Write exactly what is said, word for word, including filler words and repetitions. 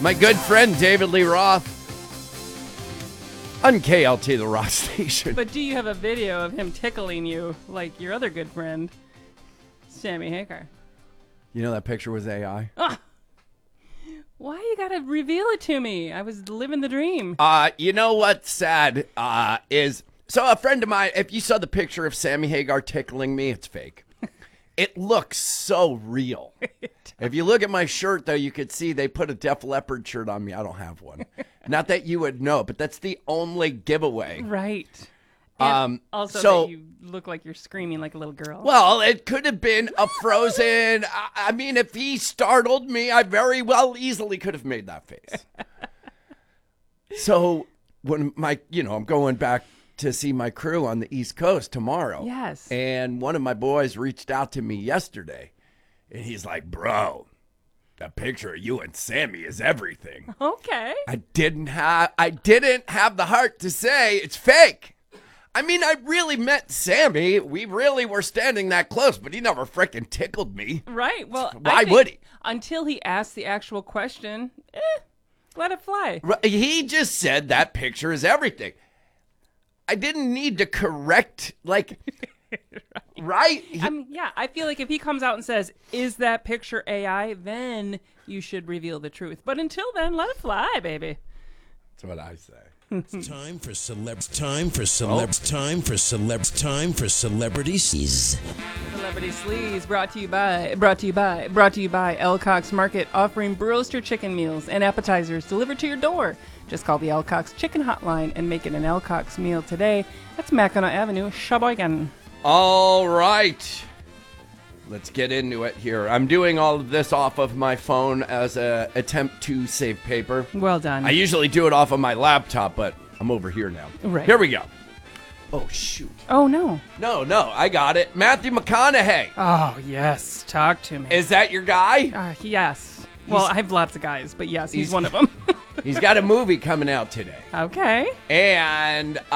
My good friend David Lee Roth on K L T, the rock station. But do you have a video of him tickling you like your other good friend, Sammy Hagar? You know that picture was A I? Ah, why you gotta reveal it to me? I was living the dream. Uh, you know what's sad uh, is, so a friend of mine, if you saw the picture of Sammy Hagar tickling me, it's fake. It looks so real. If you look at my shirt, though, you could see they put a Def Leppard shirt on me. I don't have one. Not that you would know, but that's the only giveaway. Right. And Um, also, so- that you look like you're screaming like a little girl. Well, it could have been a Frozen. I, I mean, if he startled me, I very well easily could have made that face. So when my, you know, I'm going back to see my crew on the East Coast tomorrow. Yes. And one of my boys reached out to me yesterday, and he's like, bro, that picture of you and Sammy is everything. Okay. I didn't have I didn't have the heart to say it's fake. I mean, I really met Sammy. We really were standing that close, but he never frickin' tickled me. Right. Well, Why I think would he? Until he asked the actual question, eh, let it fly. Ri- He just said that picture is everything. I didn't need to correct, like, right? He- I mean, yeah, I feel like if he comes out and says, is that picture A I, then you should reveal the truth. But until then, let it fly, baby. That's what I say. It's time for celeb. Time for celeb. Time for celeb. Time for celebrities. Celebrity Sleaze brought to you by, brought to you by, brought to you by Elcox Market, offering broiler chicken meals and appetizers delivered to your door. Just call the Elcox Chicken Hotline and make it an Elcox meal today. That's Mackinac Avenue, Sheboygan. All right. Let's get into it here. I'm doing all of this off of my phone as a attempt to save paper. Well done. I usually do it off of my laptop, but I'm over here now. Right. Here we go. Oh, shoot. oh, no. No, no, I got it. Matthew McConaughey. Oh, yes. Talk to me. Is that your guy? Uh, yes. Well, He's- I have lots of guys, but yes, he's, he's- one of them. He's got a movie coming out today. Okay. And